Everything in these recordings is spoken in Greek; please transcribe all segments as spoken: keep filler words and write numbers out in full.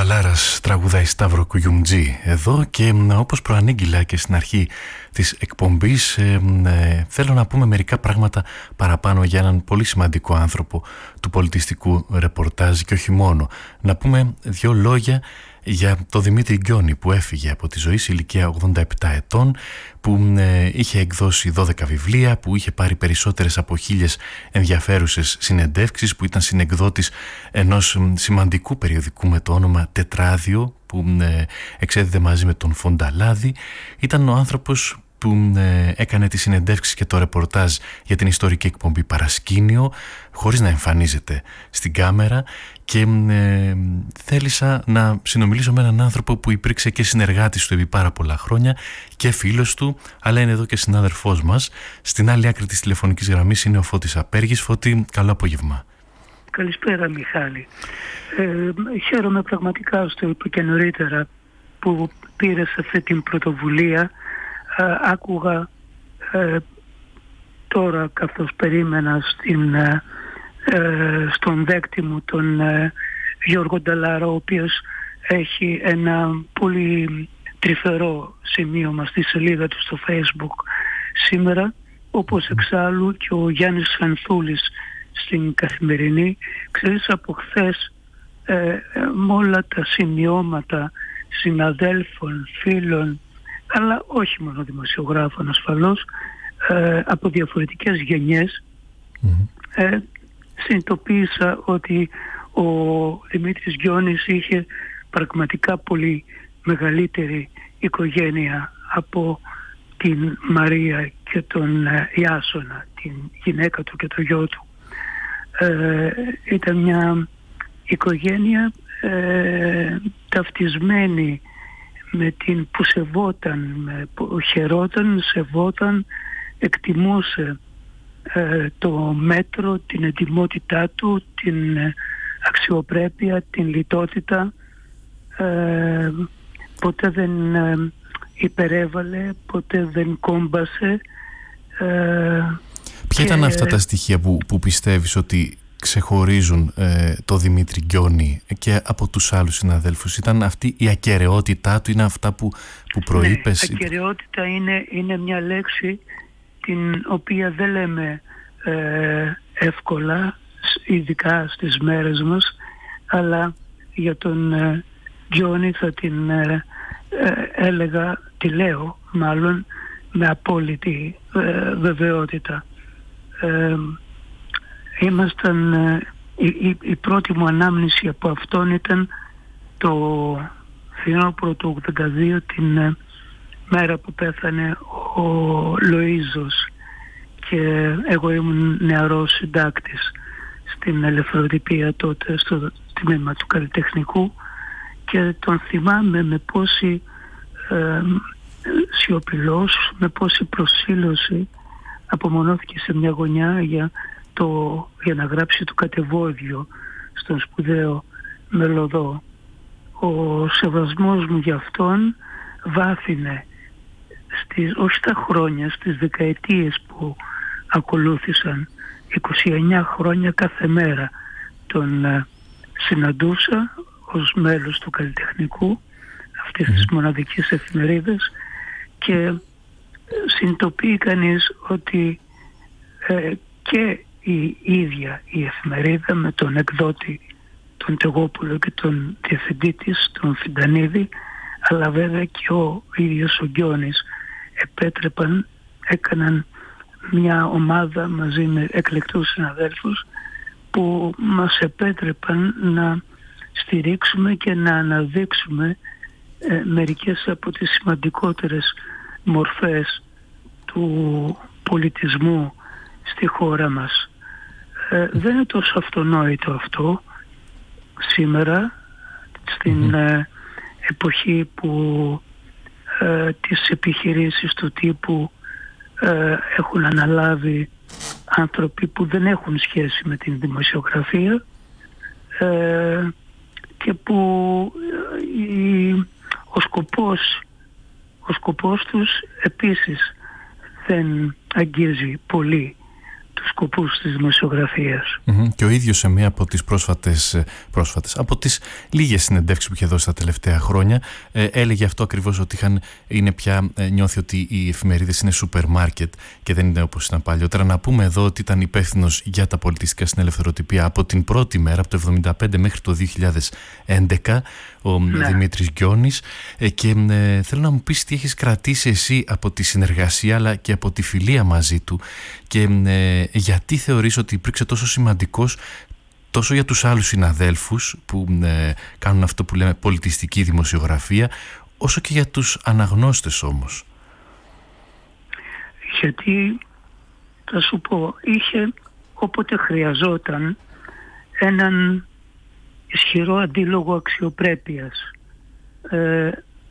Μπαλάρας τραγουδάει Σταύρο Κουγιουμτζή εδώ και όπως προανήγγυλα και στην αρχή της εκπομπής ε, ε, θέλω να πούμε μερικά πράγματα παραπάνω για έναν πολύ σημαντικό άνθρωπο του πολιτιστικού ρεπορτάζ και όχι μόνο. Να πούμε δύο λόγια για τον Δημήτρη Γκιόνη που έφυγε από τη ζωή σε ηλικία ογδόντα επτά ετών, που ε, είχε εκδώσει δώδεκα βιβλία, που είχε πάρει περισσότερες από χίλιες ενδιαφέρουσες συνεντεύξεις, που ήταν συνεκδότης ενός σημαντικού περιοδικού με το όνομα Τετράδιο, που ε, εξέδιδε μαζί με τον Φονταλάδη. Ήταν ο άνθρωπος που ε, έκανε τις συνεντεύξεις και το ρεπορτάζ για την ιστορική εκπομπή Παρασκήνιο χωρίς να εμφανίζεται στην κάμερα και ε, θέλησα να συνομιλήσω με έναν άνθρωπο που υπήρξε και συνεργάτης του επί πάρα πολλά χρόνια και φίλος του, αλλά είναι εδώ και συνάδελφός μας. Στην άλλη άκρη της τηλεφωνικής γραμμής είναι ο Φώτης Απέργης. Φώτη, καλό απόγευμα. Καλησπέρα, Μιχάλη. Ε, χαίρομαι πραγματικά, στο είπα και νωρίτερα, που πήρες αυτή την πρωτοβουλία. Ε, άκουγα ε, τώρα καθώς περίμενα στην, ε, ε, στον δέκτη μου τον ε, Γιώργο Νταλάρα, ο οποίος έχει ένα πολύ τρυφερό σημείωμα στη σελίδα του στο Facebook σήμερα, όπως εξάλλου και ο Γιάννης Ανθούλης στην Καθημερινή. Ξέρεις, από χθες ε, ε, με όλα τα σημειώματα συναδέλφων, φίλων, αλλά όχι μόνο δημοσιογράφων ασφαλώς, ε, από διαφορετικές γενιές, mm-hmm. ε, συνειδητοποίησα ότι ο Δημήτρης Γκιόνης είχε πραγματικά πολύ μεγαλύτερη οικογένεια από την Μαρία και τον ε, Ιάσονα, την γυναίκα του και το γιο του. Ε, ήταν μια οικογένεια ε, ταυτισμένη με την που σεβόταν, με, που χαιρόταν, σεβόταν, εκτιμούσε ε, το μέτρο, την εντιμότητά του, την ε, αξιοπρέπεια, την λιτότητα. Ε, ποτέ δεν ε, υπερέβαλε, ποτέ δεν κόμπασε. Ε, Ποια ήταν και... αυτά τα στοιχεία που, που πιστεύεις ότι ξεχωρίζουν ε, το Δημήτρη Γκιόνη και από τους άλλους συναδέλφους? Ήταν αυτή η ακεραιότητά του, είναι αυτά που, που προείπες? Ναι, ακεραιότητα είναι, είναι μια λέξη την οποία δεν λέμε ε, εύκολα, ειδικά στις μέρες μας, αλλά για τον ε, Γκιόνη θα την ε, ε, έλεγα, τη λέω μάλλον με απόλυτη ε, βεβαιότητα. Ε, Ήμασταν, η, η, η πρώτη μου ανάμνηση από αυτόν ήταν το φθινόπωρο του ογδόντα δύο, την ε, μέρα που πέθανε ο Λοΐζος, και εγώ ήμουν νεαρός συντάκτης στην ελευθεροτυπία τότε, στο τμήμα του καλλιτεχνικού, και τον θυμάμαι με πόση ε, σιωπηλός, με πόση προσήλωση απομονώθηκε σε μια γωνιά για Το, για να γράψει το κατεβόδιο στον σπουδαίο μελωδό. Ο σεβασμός μου για αυτόν βάθινε στις, όχι στα χρόνια, στις δεκαετίες που ακολούθησαν. είκοσι εννιά χρόνια κάθε μέρα τον ε, συναντούσα ως μέλος του καλλιτεχνικού αυτής της μοναδικής εφημερίδας, και συνειδητοποιεί κανείς ότι ε, και η ίδια η εφημερίδα με τον εκδότη τον Τεγόπουλο και τον διευθυντή της τον Φιντανίδη, αλλά βέβαια και ο ίδιος ο Γκιόνης, επέτρεπαν, έκαναν μια ομάδα μαζί με εκλεκτούς συναδέλφους που μας επέτρεπαν να στηρίξουμε και να αναδείξουμε ε, μερικές από τις σημαντικότερες μορφές του πολιτισμού στη χώρα μας. Ε, δεν είναι τόσο αυτονόητο αυτό σήμερα, στην mm-hmm. ε, εποχή που ε, τις επιχειρήσεις του τύπου ε, έχουν αναλάβει άνθρωποι που δεν έχουν σχέση με την δημοσιογραφία ε, και που ε, ο σκοπός ο σκοπός τους επίσης δεν αγγίζει πολύ τους σκοπούς της δημοσιογραφίας. Mm-hmm. Και ο ίδιος σε μία από τις πρόσφατες, πρόσφατες από τις λίγες συνεντεύξεις που είχε δώσει τα τελευταία χρόνια, ε, έλεγε αυτό ακριβώς, ότι είχαν, είναι πια, ε, νιώθει ότι οι εφημερίδες είναι σούπερ μάρκετ και δεν είναι όπως ήταν παλιότερα. Να πούμε εδώ ότι ήταν υπεύθυνος για τα πολιτιστικά στην ελευθεροτυπία από την πρώτη μέρα, από το εβδομήντα πέντε μέχρι το δύο χιλιάδες έντεκα, ο ναι. Δημήτρης Γκιόνης, ε, και ε, θέλω να μου πεις τι έχεις κρατήσει εσύ από τη συνεργασία αλλά και από τη φιλία μαζί του, και ε, γιατί θεωρείς ότι υπήρξε τόσο σημαντικός τόσο για τους άλλους συναδέλφους που ε, κάνουν αυτό που λέμε πολιτιστική δημοσιογραφία, όσο και για τους αναγνώστες όμως? Γιατί, θα σου πω, είχε όποτε χρειαζόταν έναν ισχυρό αντίλογο αξιοπρέπειας, ε,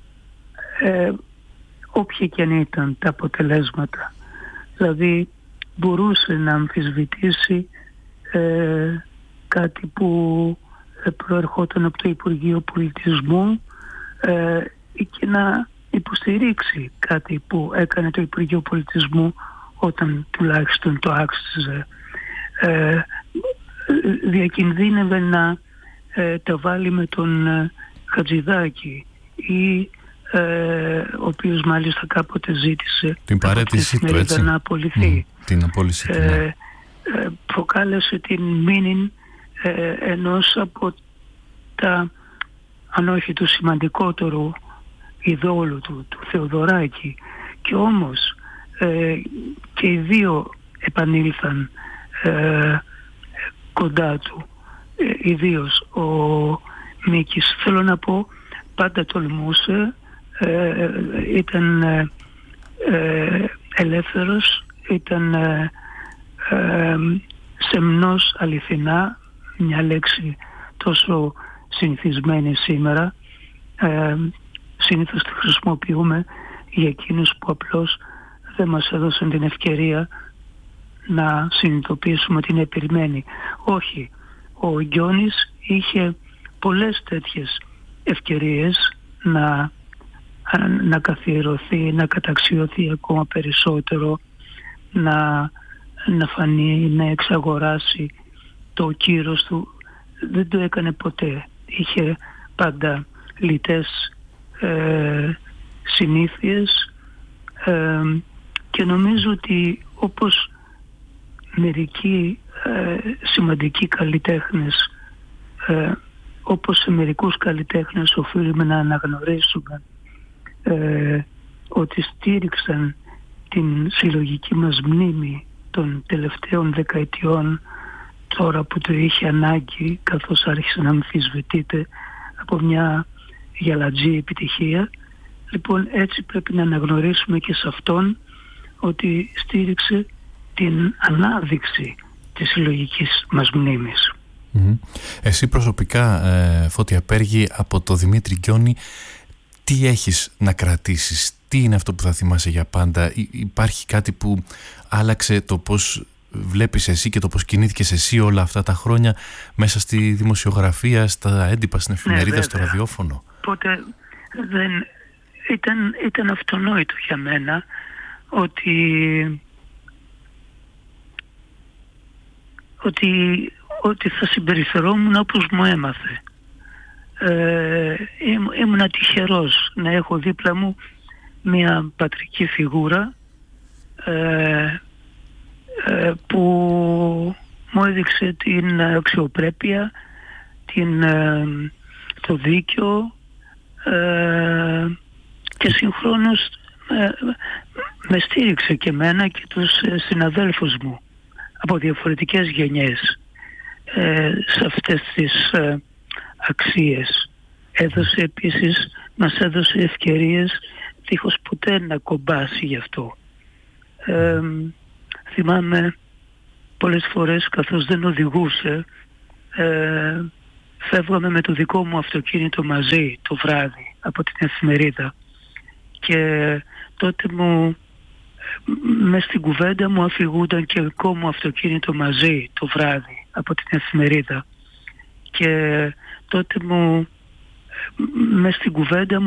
ε, όποια και αν ήταν τα αποτελέσματα. Δηλαδή μπορούσε να αμφισβητήσει ε, κάτι που προερχόταν από το Υπουργείο Πολιτισμού ε, και να υποστηρίξει κάτι που έκανε το Υπουργείο Πολιτισμού όταν τουλάχιστον το άξιζε. Ε, διακινδύνευε να ε, τα βάλει με τον ε, Χατζηδάκη, ή ε, ο οποίος μάλιστα κάποτε ζήτησε την παρέτησή του, έτσι, να απολυθεί. Mm, την απόλυση του, ναι. ε, ε, προκάλεσε την μήνυ ε, ενός από τα, αν όχι του σημαντικότερου ειδόλου του, του Θεοδωράκη, και όμως ε, και οι δύο επανήλθαν ε, κοντά του, ε, ιδίως ο Μίκης. Θέλω να πω, πάντα τολμούσε, ε, ήταν ε, ε, ελεύθερος, ήταν ε, ε, σεμνός αληθινά, μια λέξη τόσο συνηθισμένη σήμερα. ε, συνήθως τη χρησιμοποιούμε για εκείνους που απλώς δεν μας έδωσαν την ευκαιρία να συνειδητοποιήσουμε ότι είναι επιρρημένη. Όχι, ο Γκιόνης είχε πολλές τέτοιες ευκαιρίες να, να καθιερωθεί, να καταξιωθεί ακόμα περισσότερο, να, να φανεί, να εξαγοράσει το κύρος του. Δεν το έκανε ποτέ. Είχε πάντα λιτές ε, συνήθειες, ε, και νομίζω ότι όπως μερικοί ε, σημαντικοί καλλιτέχνες, ε, όπως σε μερικούς καλλιτέχνες οφείλουμε να αναγνωρίσουμε ε, ότι στήριξαν την συλλογική μας μνήμη των τελευταίων δεκαετιών, τώρα που το είχε ανάγκη, καθώς άρχισε να αμφισβητείται από μια γυαλατζή επιτυχία. Λοιπόν, έτσι πρέπει να αναγνωρίσουμε και σε αυτόν ότι στήριξε την ανάδειξη της συλλογικής μας μνήμης. Mm-hmm. Εσύ προσωπικά, ε, Φώτια Πέργη, από το Δημήτρη Γκιόνη, τι έχεις να κρατήσεις? Τι είναι αυτό που θα θυμάσαι για πάντα? Ή, υπάρχει κάτι που άλλαξε το πώς βλέπεις εσύ και το πώς κινήθηκες εσύ όλα αυτά τα χρόνια μέσα στη δημοσιογραφία, στα έντυπα, στην εφημερίδα, ναι, στο ραδιόφωνο? Οπότε δεν ήταν, ήταν αυτονόητο για μένα ότι ότι, ότι θα συμπεριφερόμουν όπως μου έμαθε. Ε, ήμουν τυχερός να έχω δίπλα μου μια πατρική φιγούρα ε, ε, που μου έδειξε την αξιοπρέπεια, την, ε, το δίκαιο, ε, και συγχρόνως ε, με στήριξε και εμένα και τους συναδέλφους μου από διαφορετικές γενιές ε, σε αυτές τις ε, αξίες. Έδωσε επίσης, μας έδωσε ευκαιρίες δίχως ποτέ να κομπάσει γι' αυτό. Ε, θυμάμαι πολλές φορές, καθώς δεν οδηγούσε, ε, φεύγαμε με το δικό μου αυτοκίνητο μαζί το βράδυ από την εφημερίδα, και τότε μου μες στην κουβέντα μου αφηγούνταν και δικό μου αυτοκίνητο μαζί το βράδυ από την εφημερίδα, και τότε μου μες στην κουβέντα μου